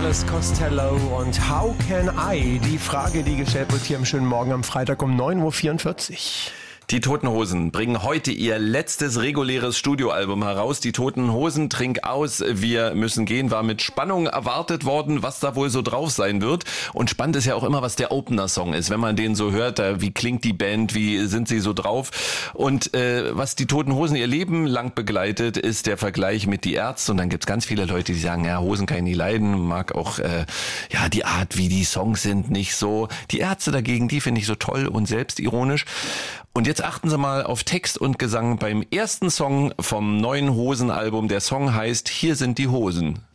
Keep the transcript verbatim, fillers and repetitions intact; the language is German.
Alice Costello und How Can I? Die Frage, die gestellt wird hier im schönen Morgen am Freitag um neun Uhr vierundvierzig. Die Toten Hosen bringen heute ihr letztes reguläres Studioalbum heraus. Die Toten Hosen, Trink aus, wir müssen gehen, war mit Spannung erwartet worden, was da wohl so drauf sein wird. Und spannend ist ja auch immer, was der Opener-Song ist. Wenn man den so hört, da, wie klingt die Band, wie sind sie so drauf? Und äh, was die Toten Hosen ihr Leben lang begleitet, ist der Vergleich mit die Ärzte. Und dann gibt's ganz viele Leute, die sagen, ja, Hosen kann ich nie leiden, mag auch äh, ja die Art, wie die Songs sind, nicht so. Die Ärzte dagegen, die finde ich so toll und selbstironisch. Und jetzt achten Sie mal auf Text und Gesang beim ersten Song vom neuen Hosen-Album. Der Song heißt Hier sind die Hosen.